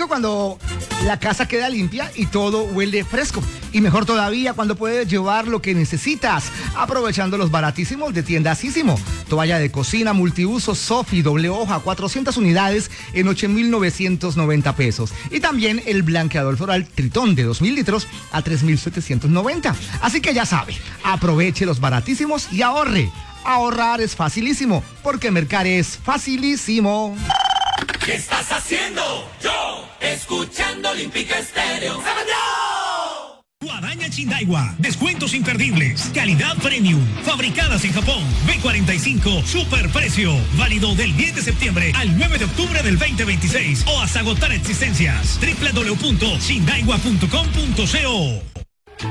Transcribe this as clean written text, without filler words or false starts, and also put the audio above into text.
rico cuando la casa queda limpia y todo huele fresco. Y mejor todavía cuando puedes llevar lo que necesitas, aprovechando los baratísimos de Tienda Sísimo. Toalla de cocina multiuso Sofi doble hoja, 400 unidades en 8.990 pesos. Y también el blanqueador floral Tritón de 2.000 litros a 3.790. Así que ya sabe, aproveche los baratísimos y ahorre. Ahorrar es facilísimo, porque mercar es facilísimo. ¿Qué estás haciendo? Yo, escuchando Olímpica Estéreo. Guadaña Chindaiwa, descuentos imperdibles, calidad premium, fabricadas en Japón, B45, superprecio, válido del 10 de septiembre al 9 de octubre del 2026 o hasta agotar existencias. www.chindaiwa.com.co